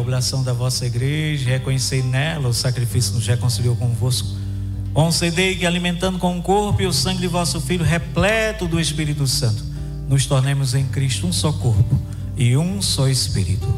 oblação da vossa igreja, reconhecei nela o sacrifício que nos reconciliou convosco. Concedei que, alimentando com o corpo e o sangue de vosso Filho, repleto do Espírito Santo, nos tornemos em Cristo um só corpo e um só Espírito.